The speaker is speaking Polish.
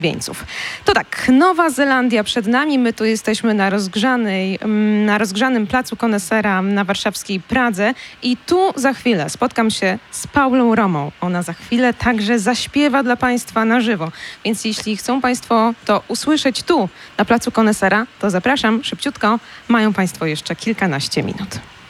Wieńców. To tak, Nowa Zelandia przed nami. My tu jesteśmy na rozgrzanym placu Konesera na warszawskiej Pradze i tu za chwilę spotkam się z Paulą Romą. Ona za chwilę także zaśpiewa dla Państwa na żywo. Więc jeśli chcą Państwo to usłyszeć tu na placu Konesera, to zapraszam szybciutko. Mają Państwo jeszcze kilkanaście minut.